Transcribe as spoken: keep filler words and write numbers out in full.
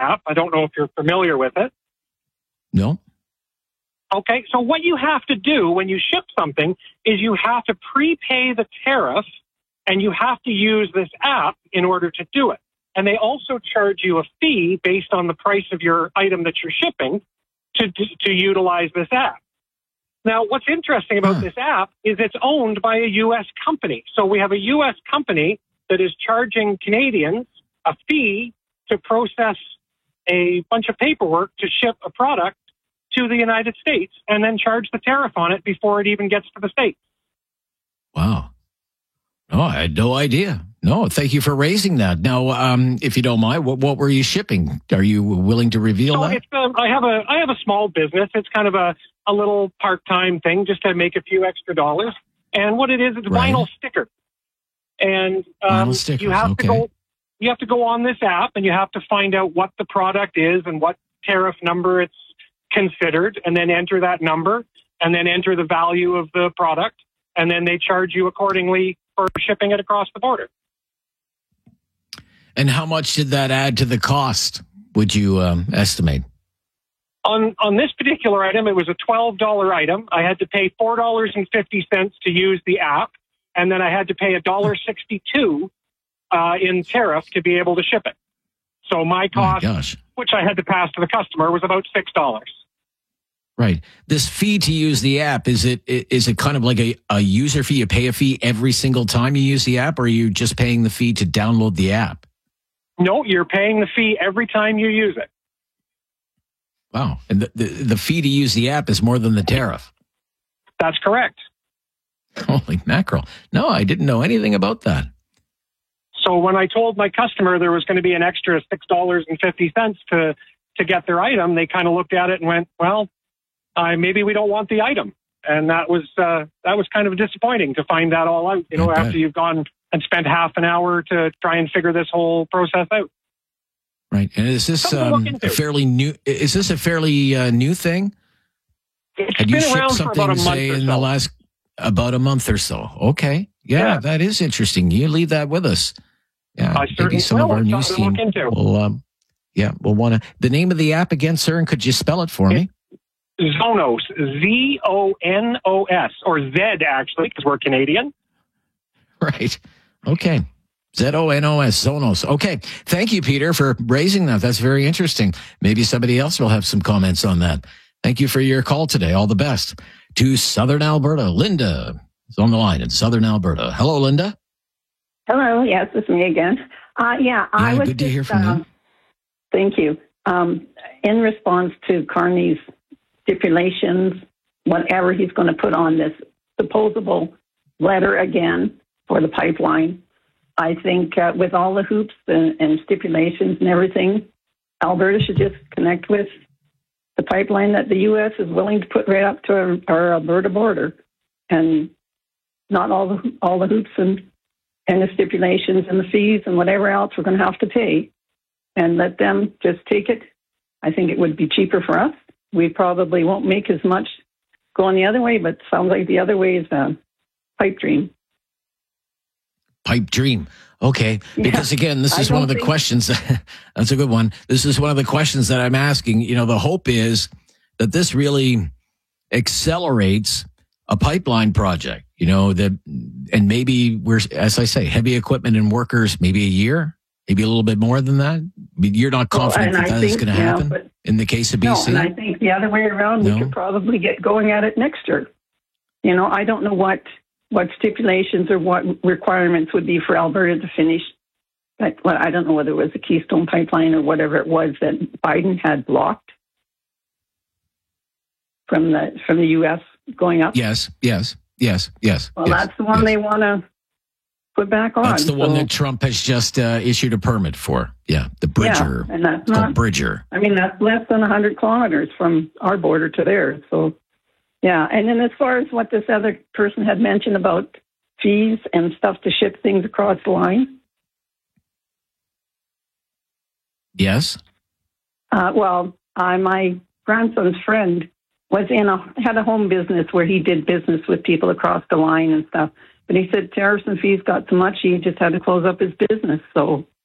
app. I don't know if you're familiar with it. No. Okay, so what you have to do when you ship something is you have to prepay the tariff, and you have to use this app in order to do it. And they also charge you a fee based on the price of your item that you're shipping to, to, to utilize this app. Now, what's interesting about huh. this app is it's owned by a U S company. So we have a U S company that is charging Canadians a fee to process a bunch of paperwork to ship a product to the United States and then charge the tariff on it before it even gets to the States. Wow. No, I had no idea. No, thank you for raising that. Now, um, if you don't mind, what, what were you shipping? Are you willing to reveal so that? It's, um, I have a I have a small business. It's kind of a, a little part-time thing just to make a few extra dollars. And what it is, it's right. vinyl stickers. And um, vinyl stickers, you have okay. to go you have to go on this app and you have to find out what the product is and what tariff number it's considered, and then enter that number, and then enter the value of the product, and then they charge you accordingly for shipping it across the border. And how much did that add to the cost, would you um, estimate? On on this particular item, it was a twelve dollars item. I had to pay four dollars and fifty cents to use the app, and then I had to pay one dollar and sixty-two cents uh, in tariff to be able to ship it. So my cost, oh my gosh. which I had to pass to the customer, was about six dollars. Right. This fee to use the app, is it is it kind of like a, a user fee? You pay a fee every single time you use the app, or are you just paying the fee to download the app? No, you're paying the fee every time you use it. Wow. And the, the, the fee to use the app is more than the tariff. That's correct. Holy mackerel. No, I didn't know anything about that. So when I told my customer there was going to be an extra six dollars and fifty cents to, to get their item, they kind of looked at it and went, well, uh, maybe we don't want the item. And that was uh, that was kind of disappointing to find that all out, you know, after you've gone and spent half an hour to try and figure this whole process out. Right. And is this um, a fairly new, is this a fairly uh, new thing? It's Had been you around shipped for about a something, month say, or in so. the last, about a month or so? Okay. Yeah, Yeah. that is interesting. You leave that with us. Yeah, I maybe certainly some will. of our It's news something to team look into. will, um, yeah, we'll want to, the name of the app again, sir, and could you spell it for me? Zonos, Z O N O S, or Z actually, because we're Canadian. Right. Okay. Z O N O S, Zonos. Okay. Thank you, Peter, for raising that. That's very interesting. Maybe somebody else will have some comments on that. Thank you for your call today. All the best. To Southern Alberta, Linda is on the line in Southern Alberta. Hello, Linda. Hello. Yes, it's me again. Uh, yeah, I Yeah, was good to just, hear from uh, you. Thank you. Um, in response to Carney's stipulations, whatever he's going to put on this supposable letter again for the pipeline, I think uh, with all the hoops and, and stipulations and everything, Alberta should just connect with the pipeline that the U S is willing to put right up to our, our Alberta border, and not all the all the hoops and and the stipulations and the fees and whatever else we're going to have to pay, and let them just take it. I think it would be cheaper for us. We probably won't make as much going the other way, but it sounds like the other way is a pipe dream. Pipe dream. Okay. Because again, this I is one don't of the think- questions. That's a good one. This is one of the questions that I'm asking. You know, the hope is that this really accelerates a pipeline project, you know, that, and maybe we're, as I say, heavy equipment and workers, maybe a year, maybe a little bit more than that. I mean, you're not confident Well, that and that I is think, going to yeah, happen but- in the case of B C? No, and I think the other way around, No? we could probably get going at it next year. You know, I don't know what, what stipulations or what requirements would be for Alberta to finish. But, well, I don't know whether it was the Keystone Pipeline or whatever it was that Biden had blocked from the from the U S going up. Yes, yes, yes, yes. Well, yes, that's the one yes. they want to put back on. That's the one so- that Trump has just uh, issued a permit for. Yeah, the Bridger. Yeah, and that's It's called not, Bridger. I mean, that's less than one hundred kilometers from our border to theirs. So, yeah. And then as far as what this other person had mentioned about fees and stuff to ship things across the line, Yes. uh, well, uh, my grandson's friend was in a had a home business where he did business with people across the line and stuff. But he said tariffs and fees got so much he just had to close up his business. So